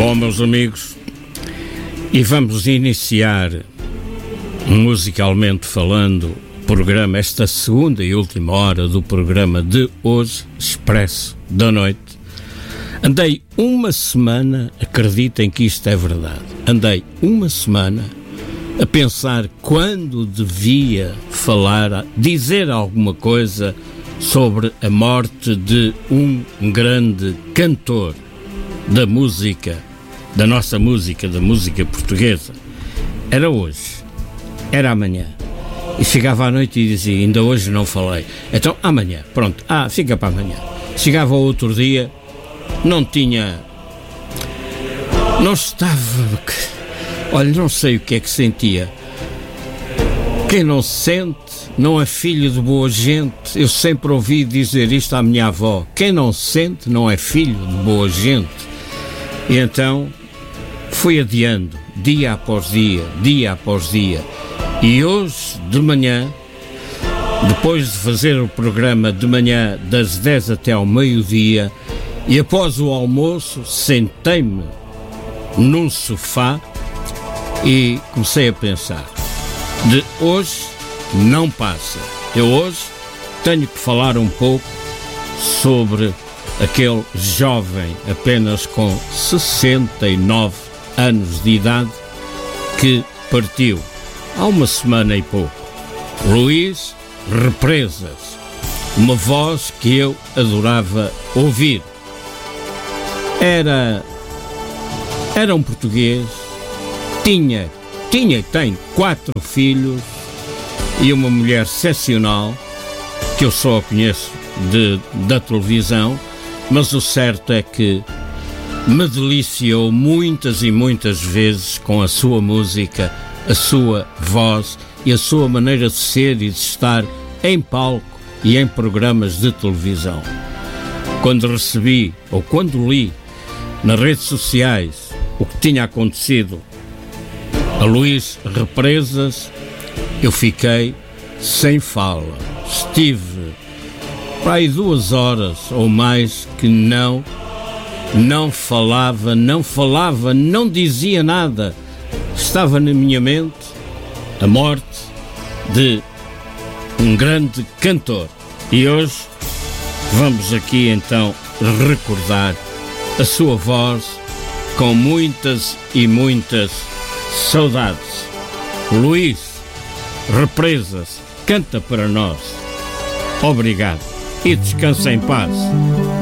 Bom, meus amigos, e vamos iniciar, musicalmente falando, o programa, esta segunda e última hora do programa de hoje, Expresso da Noite. Andei uma semana, acreditem que isto é verdade, andei uma semana a pensar quando devia falar, dizer alguma coisa sobre a morte de um grande cantor da música, da nossa música, da música portuguesa. Era hoje, era amanhã. E chegava à noite e dizia, ainda hoje não falei. Então, amanhã, pronto, fica para amanhã. Chegava ao outro dia, não estava, olha, não sei o que é que sentia. Quem não sente não é filho de boa gente. Eu sempre ouvi dizer isto à minha avó. Quem não sente não é filho de boa gente. E então fui adiando, dia após dia, dia após dia. E hoje, de manhã, depois de fazer o programa de manhã das 10 até ao meio-dia, e após o almoço, sentei-me num sofá e comecei a pensar, de hoje não passa. Eu hoje tenho que falar um pouco sobre aquele jovem apenas com 69 anos de idade que partiu há uma semana e pouco. Luís Represas, uma voz que eu adorava ouvir. Era um português, tinha e tem 4 filhos e uma mulher excepcional, que eu só a conheço da televisão, mas o certo é que me deliciou muitas e muitas vezes com a sua música, a sua voz e a sua maneira de ser e de estar em palco e em programas de televisão. Quando recebi, ou quando li nas redes sociais o que tinha acontecido a Luís Represas, eu fiquei sem fala. Estive para aí 2 horas ou mais que não falava, não dizia nada. Estava na minha mente a morte de um grande cantor. E hoje vamos aqui então recordar a sua voz com muitas e muitas saudades. Luís Represas canta para nós. Obrigado e descansa em paz.